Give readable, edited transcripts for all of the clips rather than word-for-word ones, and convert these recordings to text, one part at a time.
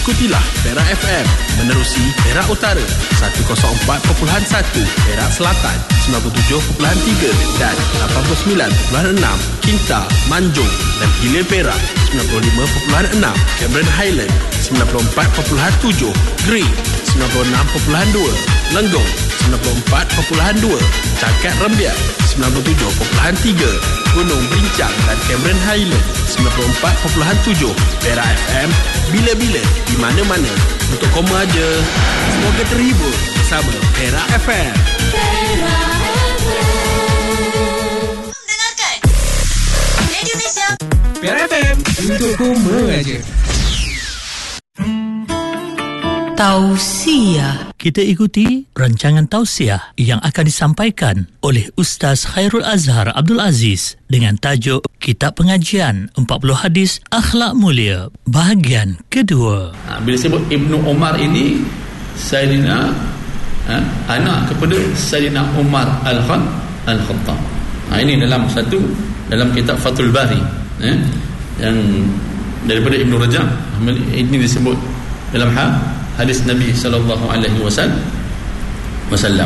Ikutilah Perak FM menerusi Perak Utara 104.1, Perak Selatan 97.3 dan 89.6, Kinta, Manjung dan Hilir Perak 95.6, Cameron Highland 94.7, Green 96.2, Lenggong 94.2, Cakap Rembiak 97.3, Gunung Berincang dan Cameron Highland 94.7. Perak FM, bila-bila, di mana-mana, untuk koma aja. Semoga terhibur bersama Perak FM. Perak FM. Dengarkan Radio Malaysia. Perak FM, untuk koma aja. Tausiah. Kita ikuti rancangan tausiah yang akan disampaikan oleh Ustaz Khairul Azhar Abdul Aziz dengan tajuk Kitab Pengajian 40 Hadis Akhlak Mulia bahagian kedua. Bila sebut Ibnu Umar ini Sayyidina anak kepada Sayyidina Umar Al-Khattab. Ini dalam kitab Fathul Bari yang daripada Ibnu Rajab. Ini disebut dalam hadis Nabi sallallahu alaihi wasallam.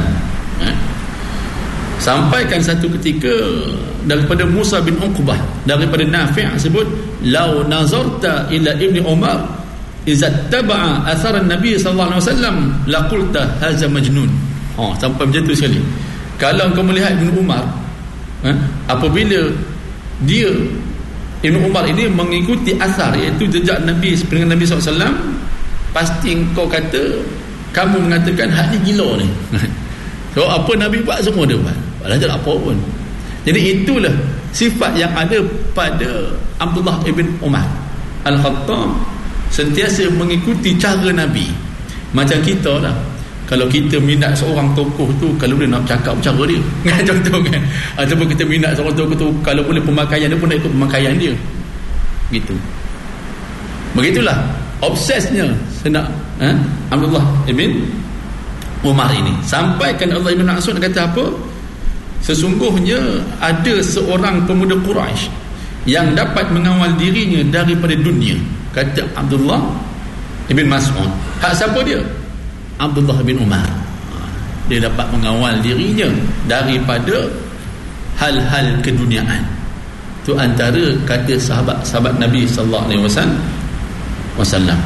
Sampaikan satu ketika daripada Musa bin Uqbah, daripada Nafi' sebut law nazarta ila ibni Umar idza taba'a athar an-nabi sallallahu alaihi wasallam laqulta hadza majnun. Sampai macam tu sekali. Kalau kau melihat Ibnu Umar, apabila dia Ibnu Umar ini mengikuti asar, iaitu jejak Nabi dengan Nabi SAW, pasti kau kata, kamu mengatakan hak ni gila ni. So apa Nabi buat semua dia buat, tak ada apa pun. Jadi itulah sifat yang ada pada Abdullah ibn Umar Al-Khattab, sentiasa mengikuti cara Nabi. Macam kita lah, kalau kita minat seorang tokoh tu, kalau dia nak cakap cara dia kan, contoh kan, ataupun kita minat seorang tokoh tu, kalau boleh pemakaian dia pun nak ikut pemakaian dia gitu. Begitulah obsesnya senak Abdullah ibn Umar ini. Sampaikan Allah ibn Mas'ud kata apa? Sesungguhnya ada seorang pemuda Quraisy yang dapat mengawal dirinya daripada dunia. Kata Abdullah ibn Mas'ud. Hak siapa dia? Abdullah bin Umar. Dia dapat mengawal dirinya daripada hal-hal keduniaan. Itu antara kata sahabat Nabi sallallahu alaihi wasallam.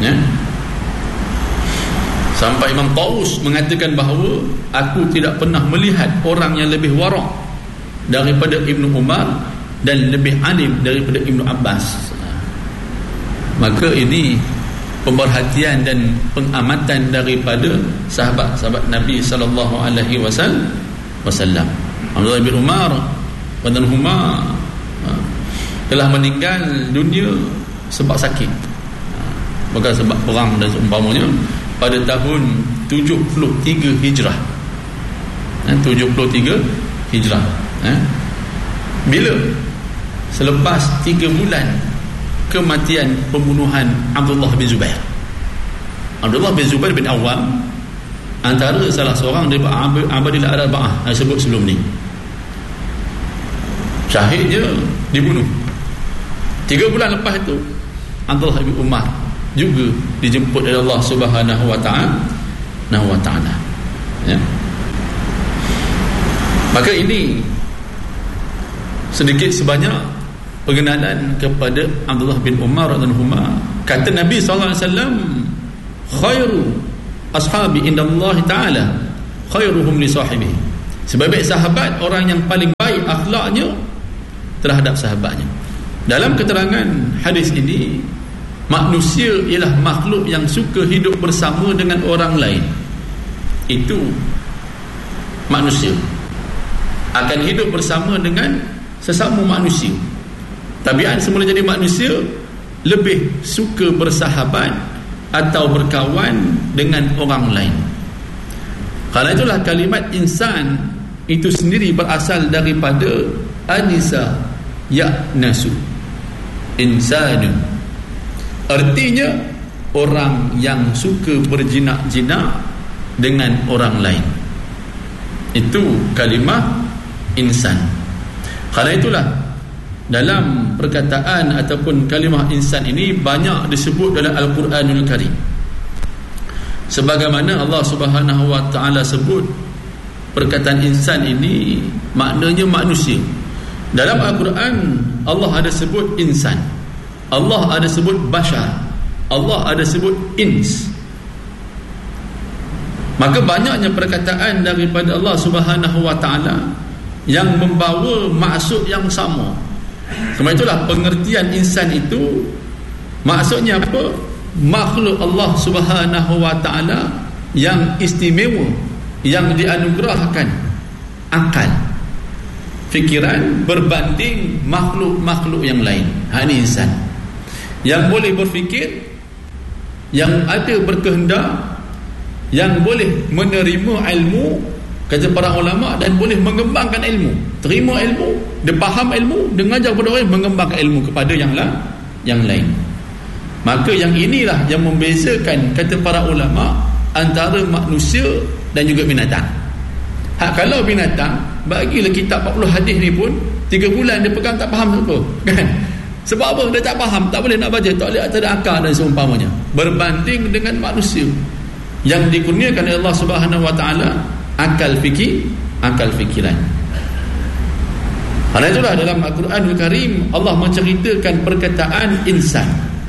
Sampai Imam Taus mengatakan bahawa aku tidak pernah melihat orang yang lebih warak daripada Ibnu Umar dan lebih alim daripada Ibnu Abbas. Maka ini pemerhatian dan pengamatan daripada sahabat-sahabat Nabi sallallahu alaihi wasallam. Abdullah bin Umar radhiyallahu telah meninggal dunia sebab sakit, bukan sebab perang dan seumpamanya, pada tahun 73 Hijrah. 73 Hijrah. Bila? Selepas 3 bulan kematian pembunuhan Abdullah bin Zubair. Abdullah bin Zubair bin Awam antara salah seorang daripada Abadilah Arba'ah yang sebut sebelum ni. Syahidnya dibunuh. 3 bulan lepas itu Abdullah bin Umar juga dijemput oleh Allah Subhanahu wa ta'ala. Ya. Maka ini sedikit sebanyak pengenalan kepada Abdullah bin Umar radhiyallahu anhu. Kata Nabi sallallahu alaihi wasallam, khairu ashabi indallahi ta'ala khairuhum li sahibihi. Sebaik-baik sahabat orang yang paling baik akhlaknya terhadap sahabatnya. Dalam keterangan hadis ini, manusia ialah makhluk yang suka hidup bersama dengan orang lain. Itu manusia akan hidup bersama dengan sesama manusia. Tabiat semula jadi manusia lebih suka bersahabat atau berkawan dengan orang lain. Kalau itulah kalimat insan itu sendiri berasal daripada anisa ya'nasu, insanun, artinya orang yang suka berjinak-jinak dengan orang lain. Itu kalimah insan. Karena itulah dalam perkataan ataupun kalimah insan ini banyak disebut dalam Al-Quranul Karim. Sebagaimana Allah Subhanahu wa taala sebut perkataan insan ini maknanya manusia. Dalam Al-Quran Allah ada sebut insan, Allah ada sebut bashar, Allah ada sebut ins. Maka banyaknya perkataan daripada Allah Subhanahu wa taala yang membawa maksud yang sama. Sebab itulah pengertian insan itu maksudnya apa? Makhluk Allah Subhanahu wa taala yang istimewa, yang dianugerahkan akal, fikiran berbanding makhluk-makhluk yang lain. Ini insan yang boleh berfikir, yang ada berkehendak, yang boleh menerima ilmu, kata para ulama, dan boleh mengembangkan ilmu, terima ilmu, dia faham ilmu, dia mengajar kepada orang, mengembangkan ilmu kepada yang lain. Maka yang inilah yang membezakan, kata para ulama, antara manusia dan juga binatang. Kalau binatang, bagilah kitab 40 hadis ni pun 3 bulan dia pegang tak faham apa, kan? Sebab apa? Dia tak faham, tak boleh nak baca, tak boleh, tak ada akal dan seumpamanya. Berbanding dengan manusia yang dikurniakan oleh Allah Subhanahu wa taala akal fikiran. Karena itulah dalam Al-Quranul Karim Allah menceritakan perkataan insan.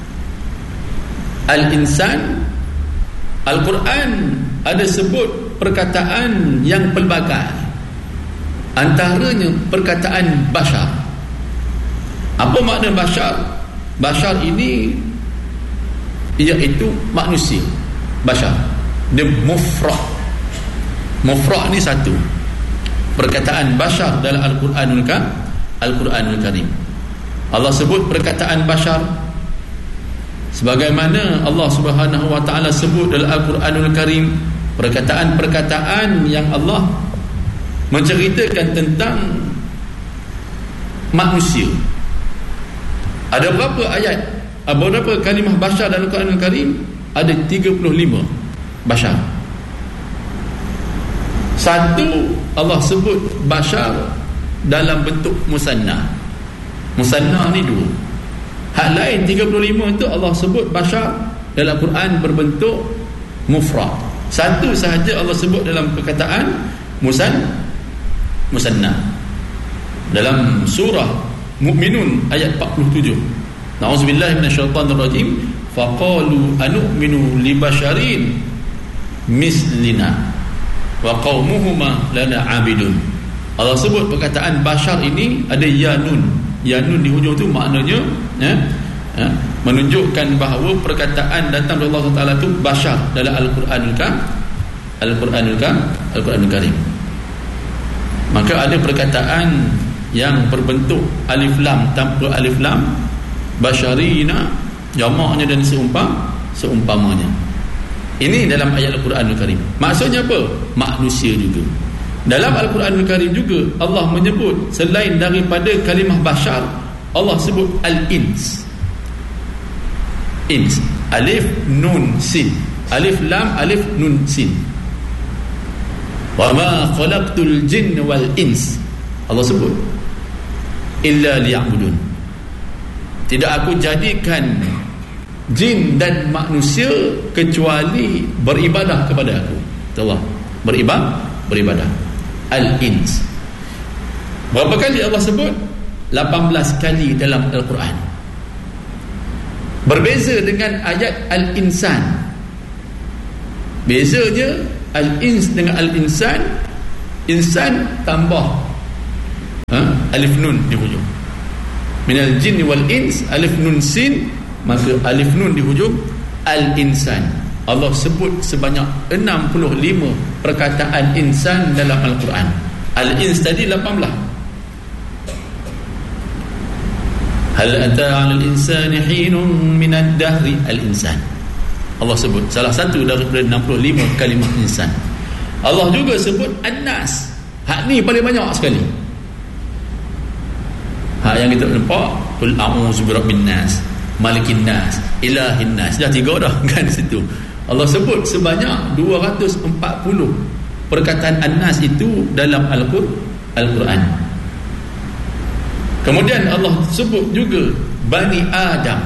Al-insan, Al-Quran ada sebut perkataan yang pelbagai. Antaranya perkataan bashar. Apa makna bashar? Bashar ini iaitu manusia. Bashar, dia mufrad. Mufrad ni satu. Perkataan bashar dalam Al-Quranul Karim. Allah sebut perkataan bashar sebagaimana Allah Subhanahu wa taala sebut dalam Al-Quranul Karim perkataan-perkataan yang Allah menceritakan tentang manusia. Ada berapa ayat, berapa kalimah bashar dalam Al-Quranul Karim? Ada 35 bashar. Satu, Allah sebut bashar dalam bentuk musanna. Musanna ni 2. Hak lain 35 itu Allah sebut bashar dalam Quran berbentuk mufrad. Satu sahaja Allah sebut dalam perkataan musanna. Dalam surah Mu'minun ayat 47. Na'udzubillahi minasyaitonirrajim. Faqalu anu'minu li basharin mislina wa qaumuhuma lana 'abidun. Allah sebut perkataan bashar ini ada ya nun. Ya nun di hujung tu maknanya menunjukkan bahawa perkataan datang dari Allah Taala tu bashar dalam Al-Quranul Karim. Maka ada perkataan yang berbentuk alif lam tanpa alif lam, basharina, jamaknya dan seumpamanya. Ini dalam ayat Al-Quranul Karim. Maksudnya apa? Manusia juga. Dalam Al-Quranul Karim juga Allah menyebut selain daripada kalimah bashar, Allah sebut al-ins. Ins, alif nun sin, alif lam alif nun sin. Wa ma khalaqtul jinna wal ins, Allah sebut illa liya'budun. Tidak aku jadikan jin dan manusia kecuali beribadah kepada aku. Allah beribadah. Al-ins. Berapa kali Allah sebut? 18 kali dalam Al-Quran. Berbeza dengan ayat al-insan. Bezanya al-ins dengan al-insan, insan tambah alif nun di hujung. Minal jinni wal ins, alif nun sin, maka alif nun di hujung, al-insan. Allah sebut sebanyak 65 perkataan insan dalam Al-Quran. Al-ins tadi 18. Hal ata 'alal insani hinun minad dahri, al-insan. Allah sebut salah satu daripada 65 kalimah insan. Allah juga sebut an-nas. Hak ni paling banyak sekali. Hak yang kita nampak, qul a'udzu birabbin nas, malikin nas, ilahin nas. Dah 3 dah kan situ. Allah sebut sebanyak 240 perkataan an-nas itu dalam Al-Quran. Kemudian Allah sebut juga Bani Adam.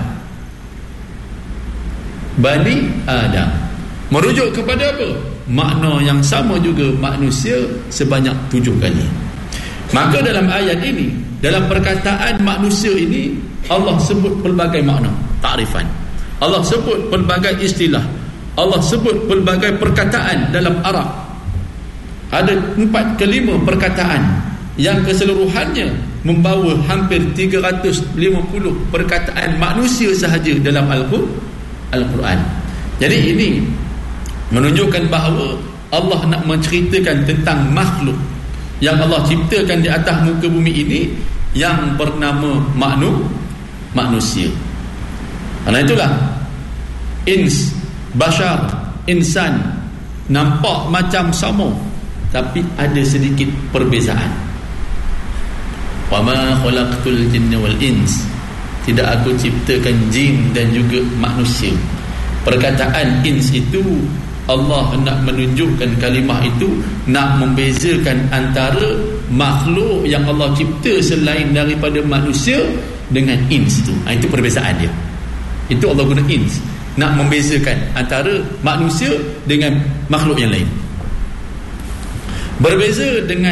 Bani Adam merujuk kepada apa? Makna yang sama juga, manusia sebanyak 7 kali. Maka dalam ayat ini, dalam perkataan manusia ini, Allah sebut pelbagai makna, takrifan. Allah sebut pelbagai istilah. Allah sebut pelbagai perkataan dalam Arab. Ada 4 ke 5 perkataan yang keseluruhannya membawa hampir 350 perkataan manusia sahaja dalam Al-Quran. Jadi ini menunjukkan bahawa Allah nak menceritakan tentang makhluk yang Allah ciptakan di atas muka bumi ini yang bernama manusia. Karena itulah ins, bashar, insan nampak macam sama, tapi ada sedikit perbezaan. Wa ma khalaqtul jinna wal ins, tidak aku ciptakan jin dan juga manusia. Perkataan ins itu Allah nak menunjukkan kalimah itu nak membezakan antara makhluk yang Allah cipta selain daripada manusia dengan ins itu. Itu perbezaan dia. Itu Allah guna ins, nak membezakan antara manusia dengan makhluk yang lain. Berbeza dengan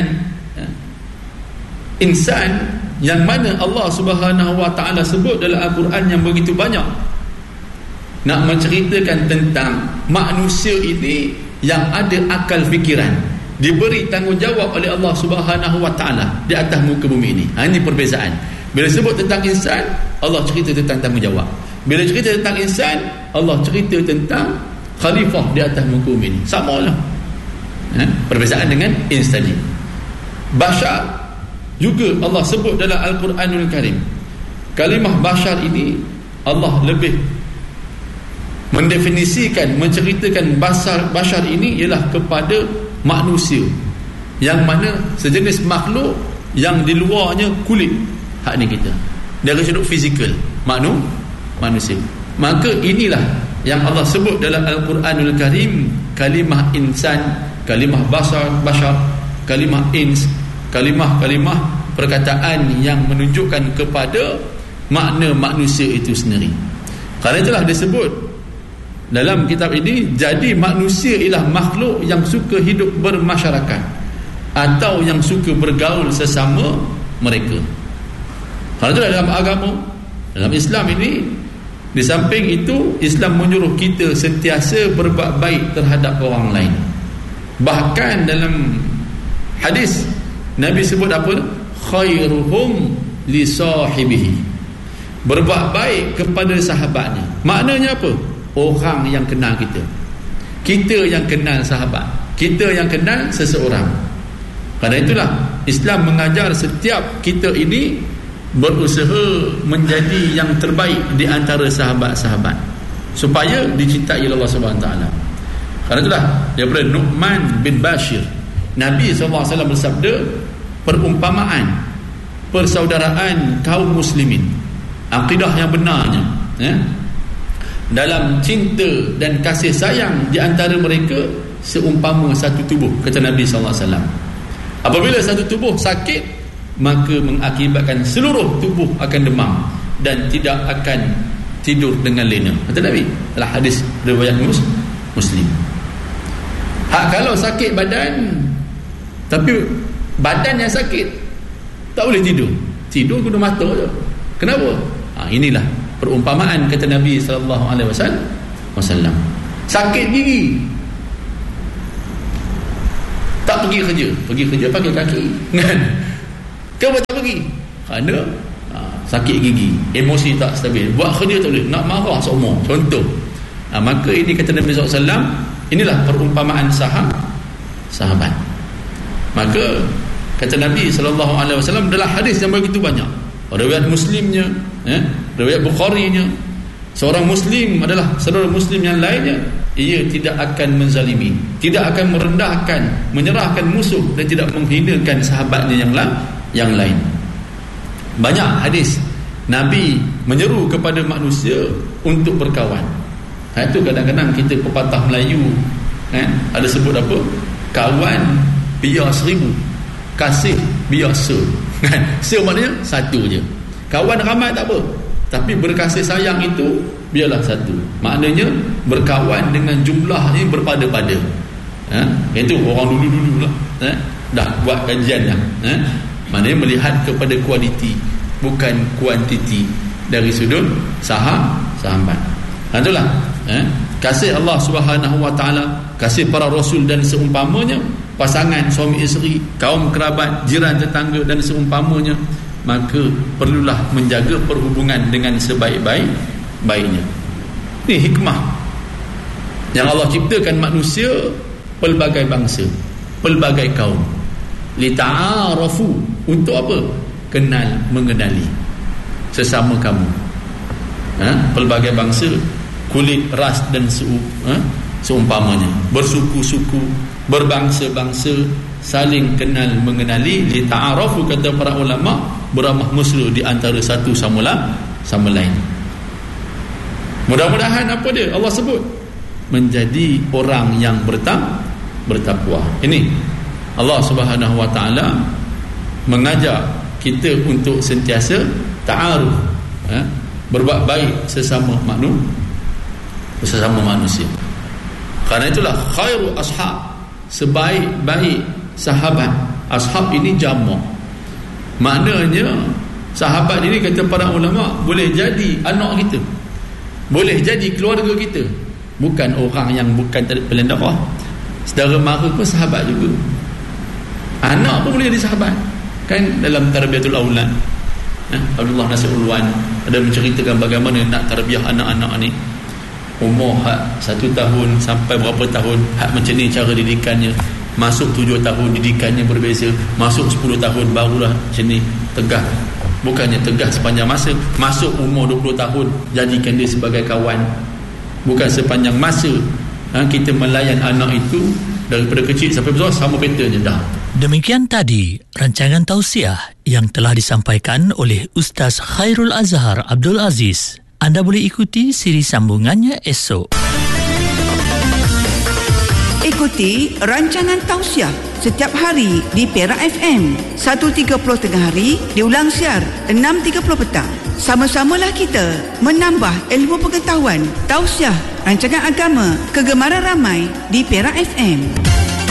insan yang mana Allah Subhanahu wa taala sebut dalam Al-Quran yang begitu banyak, nak menceritakan tentang manusia ini yang ada akal fikiran, diberi tanggungjawab oleh Allah Subhanahu wa taala di atas muka bumi ini. Ini perbezaan. Bila sebut tentang insan, Allah cerita tentang tanggungjawab. Bila cerita tentang insan, Allah cerita tentang khalifah di atas muka bumi ini. Samalah. Perbezaan dengan ins tadi. Bashar juga Allah sebut dalam Al-Quranul Karim. Kalimah bashar ini Allah lebih mendefinisikan, menceritakan bashar ini ialah kepada manusia, yang mana sejenis makhluk yang di luarnya kulit. Hak ni kita dari sudut fizikal manusia. Maka inilah yang Allah sebut dalam Al-Quranul Karim, kalimah insan, kalimah bashar, kalimah ins, kalimah-kalimah perkataan yang menunjukkan kepada makna manusia itu sendiri. Kerana itulah disebut dalam kitab ini, jadi manusia ialah makhluk yang suka hidup bermasyarakat atau yang suka bergaul sesama mereka. Kerana itulah dalam agama, dalam Islam ini, di samping itu Islam menyuruh kita sentiasa berbuat baik terhadap orang lain. Bahkan dalam hadis Nabi sebut apa? Khairuhum li sahibihi, berbuat baik kepada sahabatnya. Maknanya apa? Orang yang kenal kita, kita yang kenal sahabat, kita yang kenal seseorang. Kerana itulah Islam mengajar setiap kita ini berusaha menjadi yang terbaik di antara sahabat-sahabat supaya dicintai oleh Allah Subhanahu Wa Taala. Kerana itulah daripada Nu'man bin Bashir, Nabi SAW bersabda, perumpamaan persaudaraan kaum muslimin, akidah yang benarnya dalam cinta dan kasih sayang di antara mereka seumpama satu tubuh, kata Nabi SAW. Apabila satu tubuh sakit, maka mengakibatkan seluruh tubuh akan demam dan tidak akan tidur dengan lena, kata Nabi. Adalah hadis riwayat Muslim. Kalau sakit badan, tapi badan yang sakit, tak boleh tidur guna mata je. Kenapa? Inilah perumpamaan, kata Nabi SAW. Sakit gigi, tak pergi kerja pakai kaki, kan? Kenapa tak pergi? Kerana sakit gigi, emosi tak stabil, buat kerja tak boleh, nak marah seumur, contoh. Maka ini kata Nabi SAW, inilah perumpamaan sahabat. Maka kata Nabi SAW dalam hadis yang begitu banyak, riwayat Muslimnya, riwayat Bukharinya, seorang Muslim adalah saudara Muslim yang lainnya, ia tidak akan menzalimi, tidak akan merendahkan, menyerahkan musuh dan tidak menghinakan sahabatnya yang lain. Banyak hadis Nabi menyeru kepada manusia untuk berkawan. Itu kadang-kadang kita pepatah Melayu, ada sebut apa? Kawan biar 1000, kasih biar 1. Maknanya satu je. Kawan ramai tak apa, tapi berkasih sayang itu biarlah satu. Maknanya berkawan dengan jumlahnya berpada-pada. Itu orang dulu-dulu lah. Dah buat kajian dah. Maknanya melihat kepada kualiti, bukan kuantiti dari sudut sahabat. Itulah kasih Allah Subhanahu Wa Taala, kasih para rasul dan seumpamanya, pasangan suami isteri, kaum kerabat, jiran tetangga dan seumpamanya, maka perlulah menjaga perhubungan dengan sebaik-baiknya. Ini hikmah yang Allah ciptakan manusia pelbagai bangsa, pelbagai kaum. Lita'arafu, untuk apa? Kenal mengenali sesama kamu. Pelbagai bangsa, kulit, ras dan seumpamanya, bersuku-suku, berbangsa-bangsa, saling kenal mengenali. Lita'arafu, kata para ulama, beramah mesra di antara satu sama lain. Mudah-mudahan apa dia Allah sebut? Menjadi orang yang bertakwa. Ini Allah Subhanahu Wa Taala mengajak kita untuk sentiasa ta'aruf, berbuat baik sesama manusia. Karena itulah khairu ashab, sebaik-baik sahabat. Ashab ini jamak, maknanya sahabat ini, kata para ulama, boleh jadi anak kita, boleh jadi keluarga kita, bukan orang yang bukan pelendarah, saudara mara pun sahabat juga, anak pun boleh jadi sahabat. Kan dalam tarbiyatul aulad, Abdullah Nasir Ulwan ada menceritakan bagaimana nak tarbiyah anak-anak ni, umur 1 tahun sampai berapa tahun, macam ni cara didikannya. Masuk 7 tahun didikannya berbeza, masuk 10 tahun barulah macam ni tegas. Bukannya tegas sepanjang masa, masuk umur 20 tahun jadikan dia sebagai kawan. Bukan sepanjang masa kita melayan anak itu daripada kecil sampai besar sama pattern je dah. Demikian tadi rancangan tausiah yang telah disampaikan oleh Ustaz Khairul Azhar Abdul Aziz. Anda boleh ikuti siri sambungannya esok. Ikuti rancangan tausiah setiap hari di Perak FM 1.30 tengah hari, diulang siar 6.30 petang. Sama-samalah kita menambah ilmu pengetahuan. Tausiah rancangan agama kegemaran ramai di Perak FM.